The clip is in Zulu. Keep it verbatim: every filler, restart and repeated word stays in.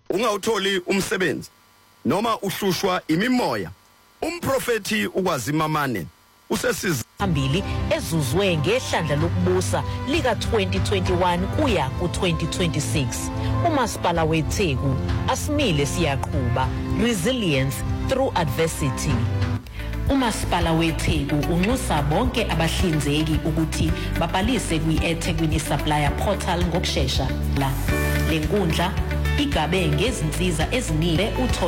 ungawutholi umsebenzi noma uhlushwa imimoya, umprofeti ukwazimamane usesiza phambili ezuzwe ngehlandla lokubusa lika twenty twenty-one kuya ku twenty twenty-six. uMasipala weTheku asimile siyaqhubha, resilience through adversity. uMasipala weTheku unxusa bonke abahlinzeki ukuthi babhalise kwi-eThekwini Supplier Portal ngokusheshsha. La lenkundla igabe ngezinsiza eziningi uthola